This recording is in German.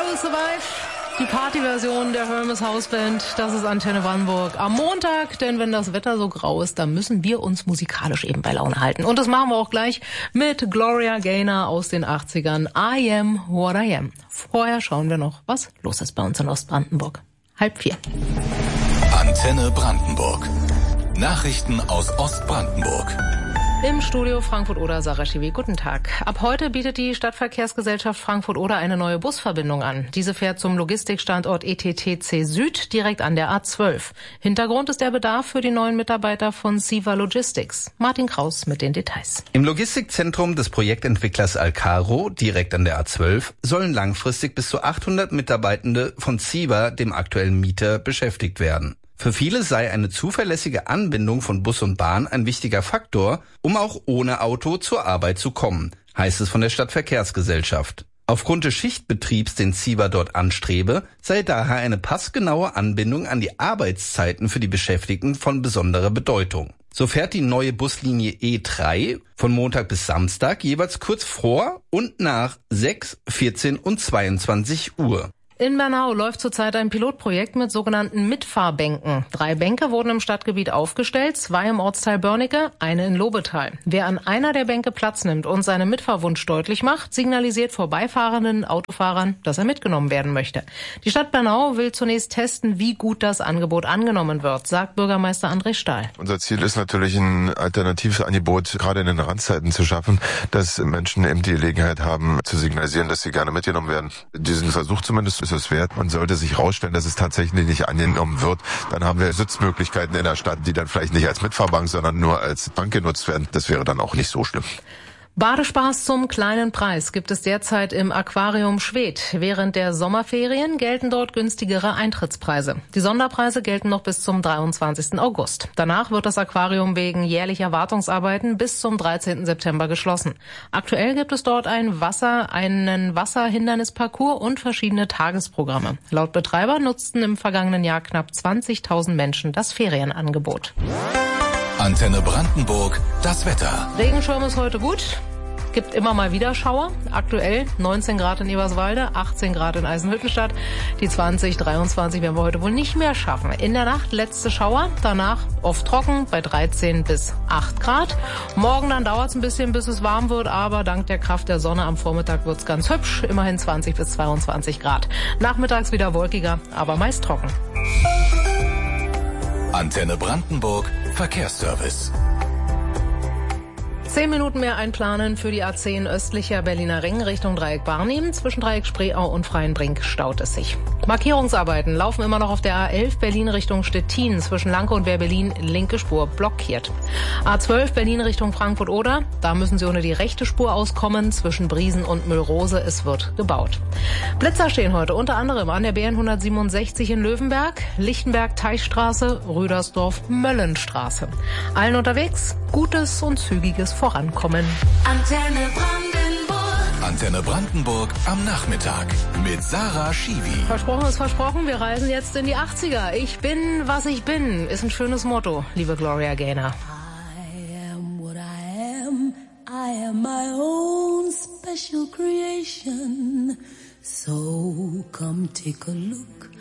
Will Survive. Die Partyversion der Hermes Hausband, das ist Antenne Brandenburg am Montag, denn wenn das Wetter so grau ist, dann müssen wir uns musikalisch eben bei Laune halten. Und das machen wir auch gleich mit Gloria Gaynor aus den 80ern, I Am What I Am. Vorher schauen wir noch, was los ist bei uns in Ostbrandenburg. 3:30. Antenne Brandenburg. Nachrichten aus Ostbrandenburg. Im Studio Frankfurt-Oder, Sarah Schiwi. Guten Tag. Ab heute bietet die Stadtverkehrsgesellschaft Frankfurt-Oder eine neue Busverbindung an. Diese fährt zum Logistikstandort ETTC Süd direkt an der A12. Hintergrund ist der Bedarf für die neuen Mitarbeiter von CEVA Logistics. Martin Kraus mit den Details. Im Logistikzentrum des Projektentwicklers Alcaro, direkt an der A12, sollen langfristig bis zu 800 Mitarbeitende von CEVA, dem aktuellen Mieter, beschäftigt werden. Für viele sei eine zuverlässige Anbindung von Bus und Bahn ein wichtiger Faktor, um auch ohne Auto zur Arbeit zu kommen, heißt es von der Stadtverkehrsgesellschaft. Aufgrund des Schichtbetriebs, den CEVA dort anstrebe, sei daher eine passgenaue Anbindung an die Arbeitszeiten für die Beschäftigten von besonderer Bedeutung. So fährt die neue Buslinie E3 von Montag bis Samstag jeweils kurz vor und nach 6, 14 und 22 Uhr. In Bernau läuft zurzeit ein Pilotprojekt mit sogenannten Mitfahrbänken. 3 Bänke wurden im Stadtgebiet aufgestellt, 2 im Ortsteil Börnecke, eine in Lobetal. Wer an einer der Bänke Platz nimmt und seinen Mitfahrwunsch deutlich macht, signalisiert vorbeifahrenden Autofahrern, dass er mitgenommen werden möchte. Die Stadt Bernau will zunächst testen, wie gut das Angebot angenommen wird, sagt Bürgermeister André Stahl. Unser Ziel ist natürlich, ein alternatives Angebot gerade in den Randzeiten zu schaffen, dass Menschen eben die Gelegenheit haben, zu signalisieren, dass sie gerne mitgenommen werden. Diesen Versuch zumindest ist es wert. Und sollte sich herausstellen, dass es tatsächlich nicht angenommen wird, dann haben wir Sitzmöglichkeiten in der Stadt, die dann vielleicht nicht als Mitfahrbank, sondern nur als Bank genutzt werden. Das wäre dann auch nicht so schlimm. Badespaß zum kleinen Preis gibt es derzeit im Aquarium Schwedt. Während der Sommerferien gelten dort günstigere Eintrittspreise. Die Sonderpreise gelten noch bis zum 23. August. Danach wird das Aquarium wegen jährlicher Wartungsarbeiten bis zum 13. September geschlossen. Aktuell gibt es dort einen Wasserhindernisparcours und verschiedene Tagesprogramme. Laut Betreiber nutzten im vergangenen Jahr knapp 20.000 Menschen das Ferienangebot. Antenne Brandenburg, das Wetter. Regenschirm ist heute gut. Gibt immer mal wieder Schauer. Aktuell 19 Grad in Eberswalde, 18 Grad in Eisenhüttenstadt. Die 20, 23 werden wir heute wohl nicht mehr schaffen. In der Nacht letzte Schauer, danach oft trocken bei 13 bis 8 Grad. Morgen dann dauert es ein bisschen, bis es warm wird, aber dank der Kraft der Sonne am Vormittag wird es ganz hübsch. Immerhin 20 bis 22 Grad. Nachmittags wieder wolkiger, aber meist trocken. Antenne Brandenburg, Verkehrsservice. 10 Minuten mehr einplanen für die A10 östlicher Berliner Ring Richtung Dreieck Barnim. Zwischen Dreieck Spreeau und Freienbrink staut es sich. Markierungsarbeiten laufen immer noch auf der A11 Berlin Richtung Stettin. Zwischen Lanke und Wehr-Berlin linke Spur blockiert. A12 Berlin Richtung Frankfurt-Oder. Da müssen Sie ohne die rechte Spur auskommen. Zwischen Briesen und Müllrose. Es wird gebaut. Blitzer stehen heute unter anderem an der BN 167 in Löwenberg, Lichtenberg-Teichstraße, Rüdersdorf-Möllenstraße. Allen unterwegs gutes und zügiges Vorankommen. Antenne Brandenburg. Antenne Brandenburg am Nachmittag mit Sarah Schiwi. Versprochen ist versprochen, wir reisen jetzt in die 80er. Ich bin, was ich bin, ist ein schönes Motto, liebe Gloria Gaynor. I am what I am. I am my own special creation. So come take a look.